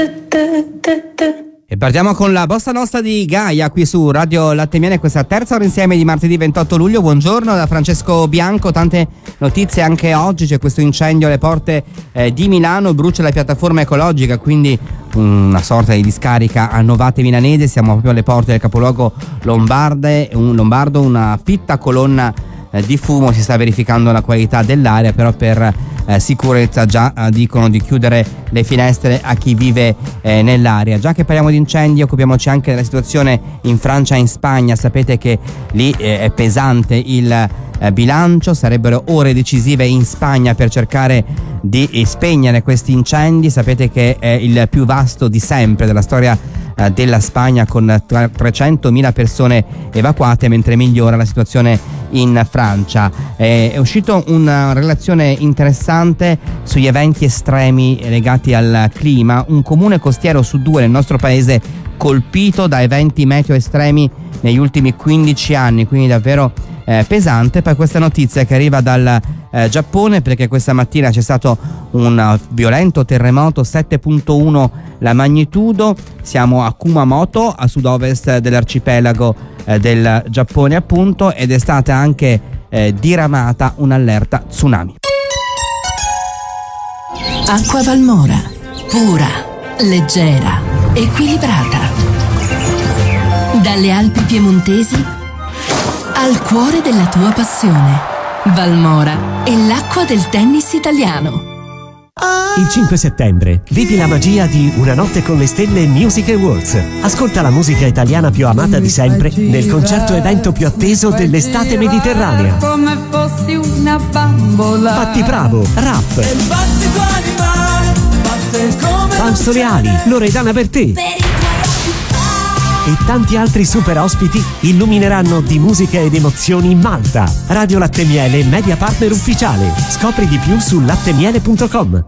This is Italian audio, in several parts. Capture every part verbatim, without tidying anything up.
E partiamo con la bossa nostra di Gaia qui su Radio Latte Miele, questa terza ora insieme di martedì ventotto luglio. Buongiorno da Francesco Bianco, tante notizie anche oggi. C'è questo incendio alle porte eh, di Milano, brucia la piattaforma ecologica, quindi una sorta di discarica a Novate Milanese. Siamo proprio alle porte del capoluogo lombarde, un, lombardo, una fitta colonna eh, di fumo. Si sta verificando la qualità dell'aria, però per Eh, sicurezza già eh, dicono di chiudere le finestre a chi vive eh, nell'area. Già che parliamo di incendi, occupiamoci anche della situazione in Francia e in Spagna. Sapete che lì eh, è pesante il eh, bilancio, sarebbero ore decisive in Spagna per cercare di eh, spegnere questi incendi. Sapete che è il più vasto di sempre della storia eh, della Spagna, con trecentomila persone evacuate, mentre migliora la situazione in Francia. Eh, è uscito una relazione interessante sugli eventi estremi legati al clima. Un comune costiero su due nel nostro paese colpito da eventi meteo estremi negli ultimi quindici anni, quindi davvero eh, pesante. Poi questa notizia che arriva dal eh, Giappone, perché questa mattina c'è stato un violento terremoto, sette virgola uno la magnitudo. Siamo a Kumamoto, a sud-ovest dell'arcipelago eh, del Giappone appunto, ed è stata anche eh, diramata un'allerta tsunami. Acqua Valmora, pura, leggera, equilibrata. Dalle Alpi piemontesi al cuore della tua passione. Valmora è l'acqua del tennis italiano. Il cinque settembre vivi la magia di Una notte con le stelle Music Awards. Ascolta la musica italiana più amata di sempre nel concerto evento più atteso dell'estate mediterranea. Come fossi una bambola. Patti Bravo, Raff, Fausto Leali, Loredana Bertè e tanti altri super ospiti illumineranno di musica ed emozioni Malta. Radio Latte Miele, media partner ufficiale. Scopri di più su lattemiele punto com.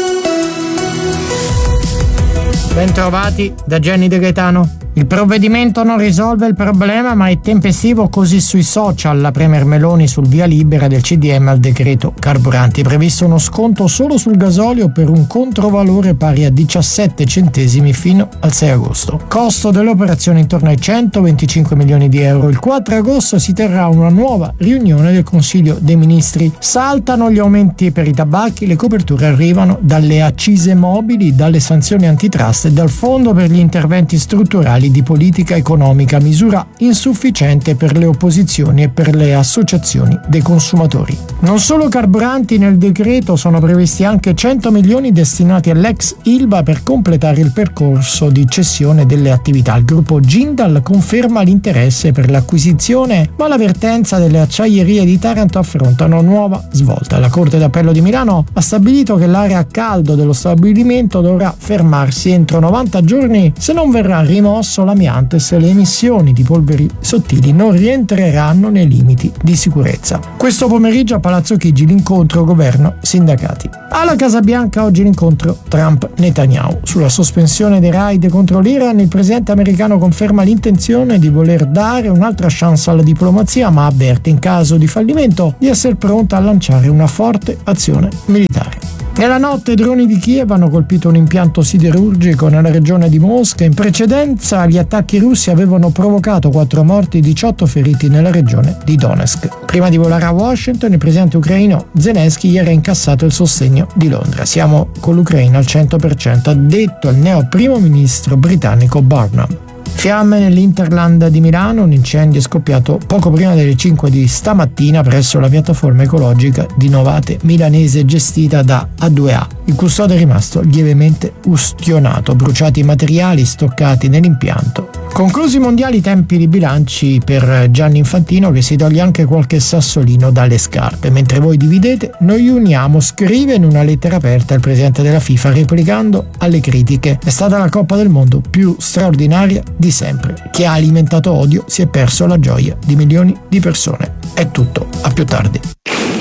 Bentrovati da Gianni De Gaetano. Il provvedimento non risolve il problema, ma è tempestivo, così sui social la premier Meloni sul via libera del C D M al decreto carburanti. È previsto uno sconto solo sul gasolio per un controvalore pari a diciassette centesimi fino al sei agosto. Costo dell'operazione intorno ai centoventicinque milioni di euro. Il quattro agosto si terrà una nuova riunione del Consiglio dei Ministri. Saltano gli aumenti per i tabacchi, le coperture arrivano dalle accise mobili, dalle sanzioni antitrust e dal Fondo per gli interventi strutturali di politica economica, misura insufficiente per le opposizioni e per le associazioni dei consumatori. Non solo carburanti, nel decreto sono previsti anche cento milioni destinati all'ex Ilva per completare il percorso di cessione delle attività. Il gruppo Jindal conferma l'interesse per l'acquisizione, ma l'avvertenza delle acciaierie di Taranto affronta una nuova svolta. La Corte d'Appello di Milano ha stabilito che l'area a caldo dello stabilimento dovrà fermarsi entro novanta giorni se non verrà rimosso l'amianto e se le emissioni di polveri sottili non rientreranno nei limiti di sicurezza. Questo pomeriggio a Palazzo Chigi l'incontro governo-sindacati. Alla Casa Bianca oggi l'incontro Trump-Netanyahu. Sulla sospensione dei raid contro l'Iran il presidente americano conferma l'intenzione di voler dare un'altra chance alla diplomazia, ma avverte in caso di fallimento di essere pronta a lanciare una forte azione militare. Nella notte i droni di Kiev hanno colpito un impianto siderurgico nella regione di Mosca. In precedenza gli attacchi russi avevano provocato quattro morti e diciotto feriti nella regione di Donetsk. Prima di volare a Washington, il presidente ucraino Zelensky ieri ha incassato il sostegno di Londra. Siamo con l'Ucraina al cento per cento, ha detto il neo primo ministro britannico Barnum. Fiamme nell'Interland di Milano, un incendio è scoppiato poco prima delle cinque di stamattina presso la piattaforma ecologica di Novate Milanese gestita da A due A. Il custode è rimasto lievemente ustionato, bruciati i materiali stoccati nell'impianto. Conclusi i mondiali, tempi di bilanci per Gianni Infantino, che si toglie anche qualche sassolino dalle scarpe. Mentre voi dividete, noi uniamo, scrive in una lettera aperta il presidente della FIFA, replicando alle critiche: è stata la Coppa del Mondo più straordinaria di sempre. Chi ha alimentato odio si è perso la gioia di milioni di persone. È tutto, a più tardi.